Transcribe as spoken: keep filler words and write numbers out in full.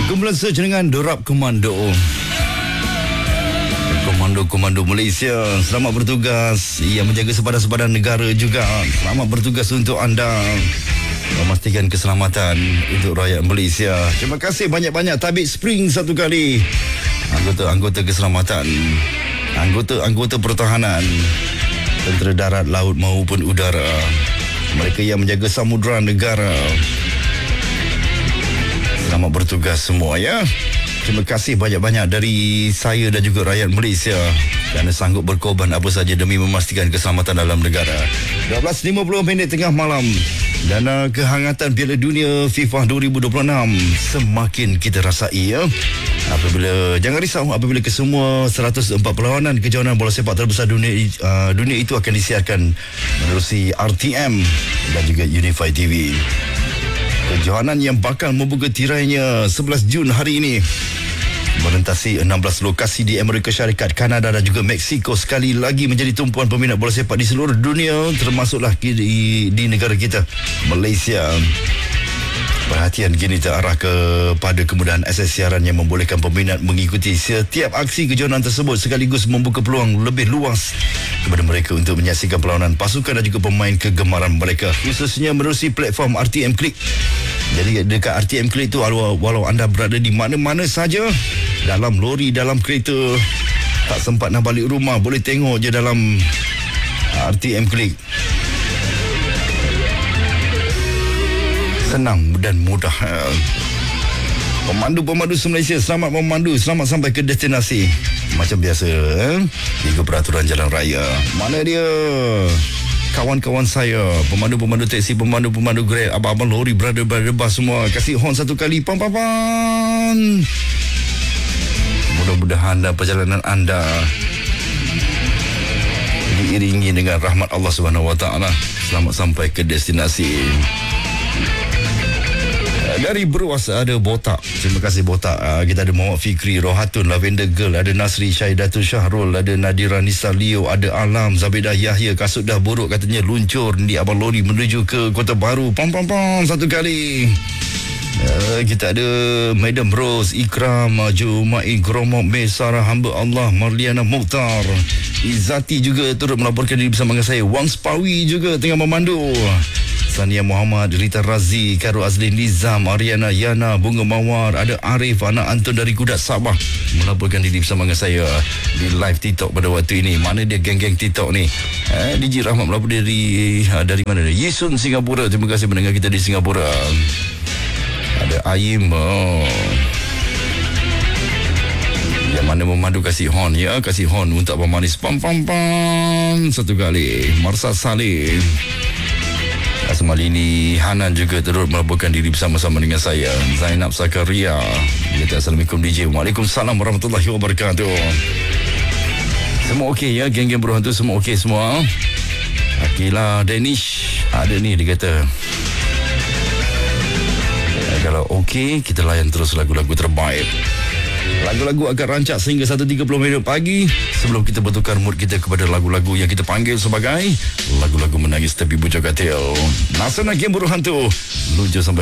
Kumpulan search dengan Dorab Komando. Komando-komando Malaysia, selamat bertugas. Ia menjaga sepadan-sepadan negara juga. Selamat bertugas untuk anda, memastikan keselamatan untuk rakyat Malaysia. Terima kasih banyak-banyak Tabik Spring satu kali. Anggota-anggota keselamatan, anggota-anggota pertahanan, tentera darat, laut maupun udara. Mereka yang menjaga samudera negara. Selamat bertugas semua ya. Terima kasih banyak-banyak dari saya dan juga rakyat Malaysia kerana sanggup berkorban apa saja demi memastikan keselamatan dalam negara. dua belas lima puluh minit tengah malam dan uh, kehangatan Piala Dunia FIFA dua ribu dua puluh enam semakin kita rasai ya. Apabila jangan risau apabila kesemua seratus empat perlawanan kejohanan bola sepak terbesar dunia uh, dunia itu akan disiarkan menerusi R T M dan juga Unify T V. Kejohanan yang bakal membuka tirainya sebelas Jun hari ini merentasi enam belas lokasi di Amerika Syarikat, Kanada dan juga Mexico, sekali lagi menjadi tumpuan peminat bola sepak di seluruh dunia, termasuklah di, di negara kita, Malaysia. Perhatian kini terarah kepada kemudahan akses siaran yang membolehkan peminat mengikuti setiap aksi kejohanan tersebut sekaligus membuka peluang lebih luas kepada mereka untuk menyaksikan perlawanan pasukan dan juga pemain kegemaran mereka, khususnya menerusi platform R T M Click. Jadi dekat R T M Click tu, walau, walau anda berada di mana-mana saja, dalam lori, dalam kereta, tak sempat nak balik rumah, boleh tengok je dalam R T M Click. Senang dan mudah. Pemandu-pemandu se-Malaysia, selamat memandu, selamat sampai ke destinasi. Macam biasa, eh? Ikut peraturan jalan raya. Mana dia? Kawan-kawan saya, pemandu-pemandu teksi, pemandu-pemandu Grab, abang-abang lori, brother-brother bus semua, kasih horn satu kali, pam-pam-pam. Mudah-mudahan dan perjalanan anda diiringi dengan rahmat Allah Subhanahu Wa Taala. Selamat sampai ke destinasi. Dari Beruas ada Botak. Terima kasih Botak. Uh, kita ada Muhammad Fikri, Rohatun, Lavender Girl, ada Nasri, Syahidatul Syahrul, ada Nadira Nisa Leo, ada Alam, Zabidah Yahya, kasut dah buruk katanya luncur di abang lori menuju ke Kota Baru. Pam pam pam satu kali. Uh, kita ada Madam Rose, Ikram, Jumain, Gromok, Mesara, Hamba Allah, Marliana Mukhtar, Izzati juga turut melaporkan diri bersama dengan saya. Wang Spawi juga tengah memandu. Sania Muhammad, Rita Razi, Karo Azlin Nizam, Ariana Yana, Bunga Mawar, ada Arif, anak Anton dari Kudat Sabah melaporkan diri bersama dengan saya di live TikTok pada waktu ini. Mana dia geng-geng TikTok ni? Eh, D J Rahmat melapor dari dari mana dia? Yisun, Singapura. Terima kasih mendengar kita di Singapura. Ada Aim. Oh. Yang mana memandu kasih horn ya, kasih horn untuk Abang Manis. Pam pam pam satu kali. Marsa Saleh. Asmalini Hanan juga turut melaporkan diri bersama-sama dengan saya. Zainab Zakaria. Dia kata Assalamualaikum D J. Waalaikumsalam warahmatullahi wabarakatuh. Semua okey ya, geng-geng berhantu semua okey semua. Akila Danish ada ni, dia kata ya, kalau okey kita layan terus lagu-lagu terbaik. Lagu-lagu akan rancak sehingga satu tiga puluh minit pagi sebelum kita bertukar mood kita kepada lagu-lagu yang kita panggil sebagai lagu-lagu menangis tepi bujur katil. Nasana Game Buruh Hantu luncur sampai